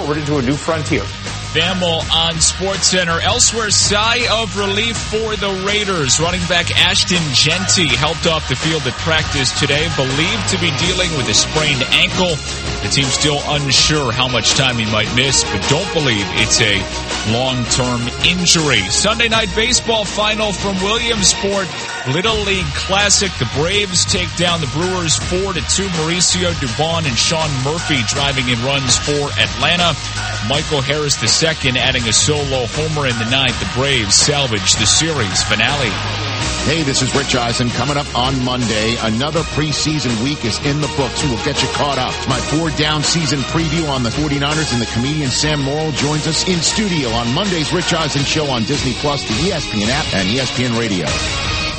forward into a new frontier. Bamble on SportsCenter. Elsewhere, sigh of relief for the Raiders. Running back Ashton Jeanty helped off the field at practice today, believed to be dealing with a sprained ankle. The team's still unsure how much time he might miss, but don't believe it's a long-term injury. Sunday night baseball final from Williamsport. Little League Classic. The Braves take down the Brewers 4-2. Mauricio Dubon and Sean Murphy driving in runs for Atlanta. Michael Harris II adding a solo homer in the ninth. The Braves salvage the series finale. Hey, this is Rich Eisen. Coming up on Monday, another preseason week is in the books. We'll get you caught up. It's my 4-down season preview on the 49ers, and the comedian Sam Morrill joins us in studio on Monday's Rich Eisen Show on Disney+, the ESPN app, and ESPN Radio.